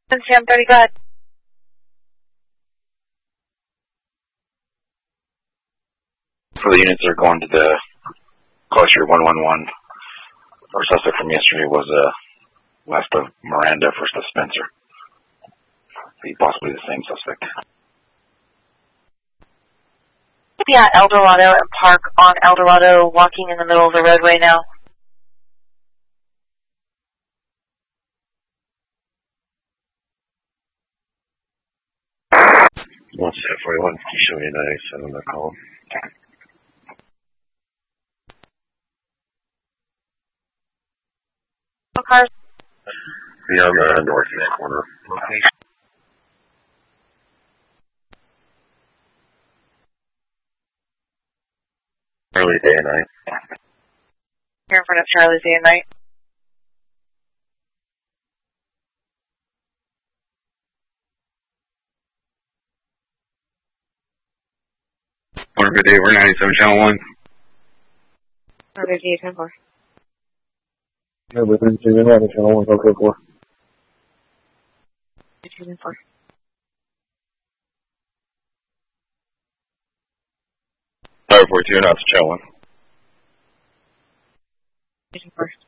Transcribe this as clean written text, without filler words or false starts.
Sam 30, go ahead. For the units that are going to the cluster 111, our suspect from yesterday was west of Miranda, first of Spencer. Possibly the same suspect. Yeah, El Dorado and park on El Dorado, walking in the middle of the roadway now. One set 41, can you show me that 87 on that call? What cars? Be on the northeast corner location. Early day and night. Here in front of Charlie's day and night. Order 58, we're 97, channel 1. Order 58, 10-4. Yeah, we're 32, we're 97, channel 1, okay, 4. 32, 10-4. Sorry, 42, not channel 1. 10-4.